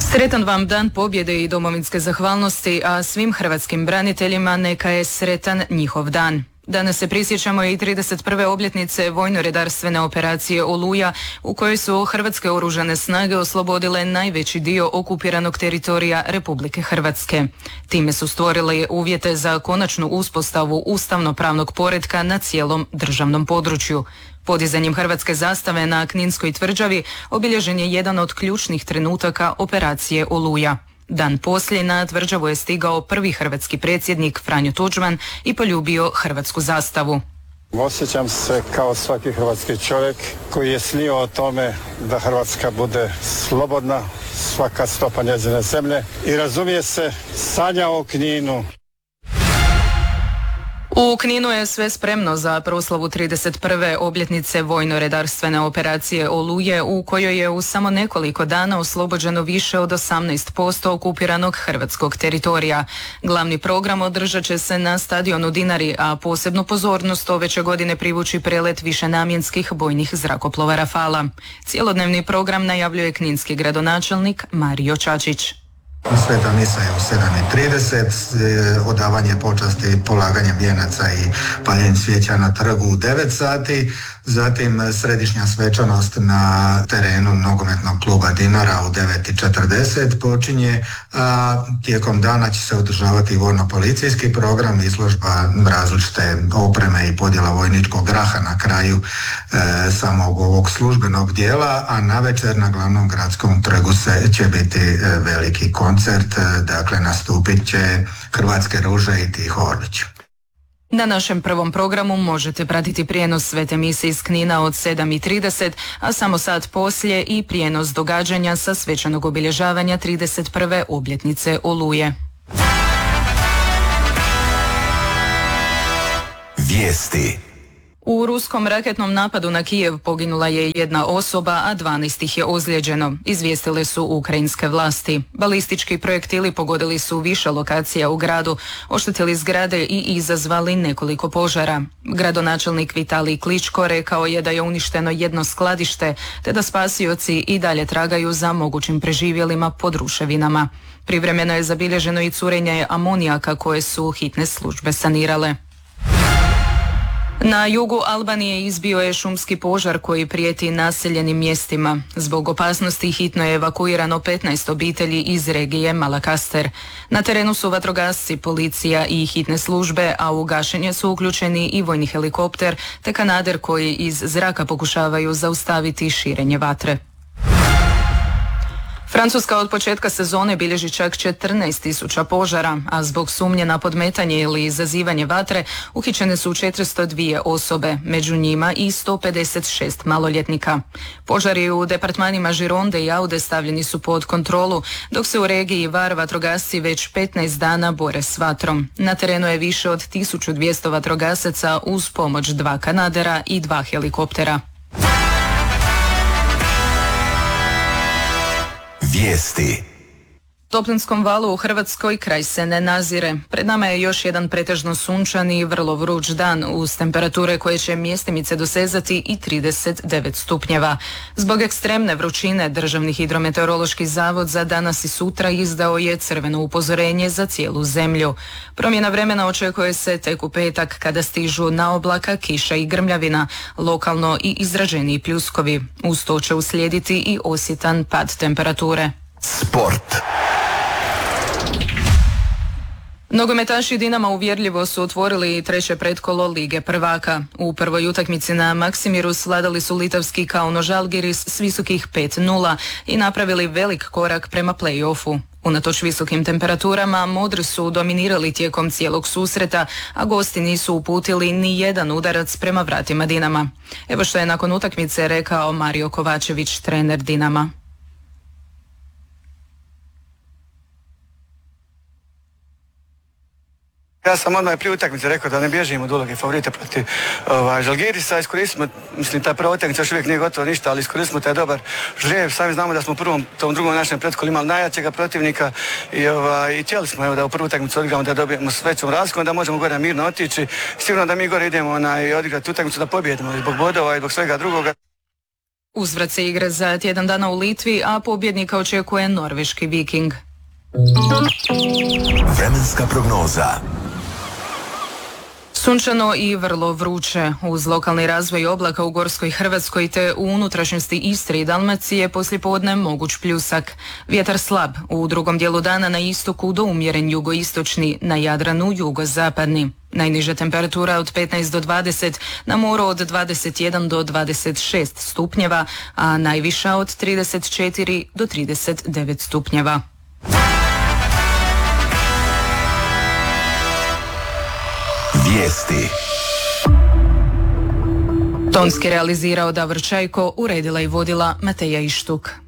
Sretan vam dan pobjede i domovinske zahvalnosti, a svim hrvatskim braniteljima neka je sretan njihov dan. Danas se prisjećamo i 31. obljetnice vojno-redarstvene operacije Oluja, u kojoj su hrvatske oružane snage oslobodile najveći dio okupiranog teritorija Republike Hrvatske. Time su stvorile uvjete za konačnu uspostavu ustavno-pravnog poretka na cijelom državnom području. Podizanjem hrvatske zastave na Kninskoj tvrđavi obilježen je jedan od ključnih trenutaka operacije Oluja. Dan poslije na tvrđavu je stigao prvi hrvatski predsjednik Franjo Tuđman i poljubio hrvatsku zastavu. Osjećam se kao svaki hrvatski čovjek koji je snio o tome da Hrvatska bude slobodna, svaka stopa njezine zemlje i razumije se, sanja o Kninu. U Kninu je sve spremno za proslavu 31. obljetnice vojno-redarstvene operacije Oluje, u kojoj je u samo nekoliko dana oslobođeno više od 18% okupiranog hrvatskog teritorija. Glavni program održat će se na stadionu Dinari, a posebnu pozornost ove će godine privući prelet višenamjenskih bojnih zrakoplova Rafala. Cijelodnevni program najavljuje kninski gradonačelnik Mario Čačić. Sveta misa je u 7:30, odavanje počasti polaganjem vijenaca i paljenjem svijeća na trgu u 9 sati, zatim središnja svečanost na terenu nogometnog kluba Dinara u 9:40 počinje, a tijekom dana će se održavati vojno-policijski program, izložba različite opreme i podjela vojničkog graha na kraju samog ovog službenog dijela, a navečer na glavnom gradskom trgu će biti veliki koncert, dakle nastupit će Hrvatske ruže i Tiho Orlić. Na našem prvom programu možete pratiti prijenos svete mise iz Knina od 7:30, a samo sat poslije i prijenos događanja sa svečanog obilježavanja 31. obljetnice Oluje. Vijesti. U ruskom raketnom napadu na Kijev poginula je jedna osoba, a 12 ih je ozlijeđeno, izvijestile su ukrajinske vlasti. Balistički projektili pogodili su više lokacija u gradu, oštetili zgrade i izazvali nekoliko požara. Gradonačelnik Vitalij Kličko rekao je da je uništeno jedno skladište, te da spasioci i dalje tragaju za mogućim preživjelima pod ruševinama. Privremeno je zabilježeno i curenje amonijaka koje su hitne službe sanirale. Na jugu Albanije izbio je šumski požar koji prijeti naseljenim mjestima. Zbog opasnosti hitno je evakuirano 15 obitelji iz regije Malakaster. Na terenu su vatrogasci, policija i hitne službe, a u gašenje su uključeni i vojni helikopter te kanader koji iz zraka pokušavaju zaustaviti širenje vatre. Francuska od početka sezone bilježi čak 14.000 požara, a zbog sumnje na podmetanje ili izazivanje vatre uhićene su 402 osobe, među njima i 156 maloljetnika. Požari u departmanima Gironde i Aude stavljeni su pod kontrolu, dok se u regiji Var vatrogasci već 15 dana bore s vatrom. Na terenu je više od 1200 vatrogasaca uz pomoć 2 kanadera i 2 helikoptera. Vijesti. Toplinskom valu u Hrvatskoj kraj se ne nazire. Pred nama je još jedan pretežno sunčan i vrlo vruć dan uz temperature koje će mjestimice dosezati i 39 stupnjeva. Zbog ekstremne vrućine Državni hidrometeorološki zavod za danas i sutra izdao je crveno upozorenje za cijelu zemlju. Promjena vremena očekuje se tek u petak kada stižu na oblaka kiša i grmljavina, lokalno i izraženiji pljuskovi. Uz to će uslijediti i osjetan pad temperature. Sport. Nogometaši Dinama uvjerljivo su otvorili treće pretkolo Lige prvaka. U prvoj utakmici na Maksimiru svladali su litavski Kauno Žalgiris s visokih 5:0 i napravili velik korak prema play-offu. Unatoč visokim temperaturama, modri su dominirali tijekom cijelog susreta, a gosti nisu uputili ni jedan udarac prema vratima Dinama. Evo što je nakon utakmice rekao Mario Kovačević, trener Dinama. Ja sam odmah prije utakmice rekao da ne bježimo od uloge favorita protiv Žalgirisa. Iskoristimo, ta prva utakmica još uvijek nije gotovo ništa, ali iskoristimo taj dobar žrijeb. Sami znamo da smo u tom drugom našem pretkolu imali najjačega protivnika i htjeli smo da u prvu utakmicu odigramo, da dobijemo s većom razlikom, da možemo gore mirno otići. Sigurno da mi gore idemo i odigrati utakmicu da pobijedimo zbog bodova i zbog svega drugoga. Uzvrat se igre za tjedan dana u Litvi, a pobjednika očekuje norveški Viking. Vremenska prognoza. Sunčano i vrlo vruće. Uz lokalni razvoj oblaka u Gorskoj Hrvatskoj te u unutrašnjosti Istre i Dalmacije poslijepodne moguć pljusak. Vjetar slab, u drugom dijelu dana na istoku do umjeren jugoistočni, na Jadranu jugozapadni. Najniža temperatura od 15 do 20, na moru od 21 do 26 stupnjeva, a najviša od 34 do 39 stupnjeva. Vijesti. Tonski realizirao Davor Čajko, uredila i vodila Mateja Ištuk.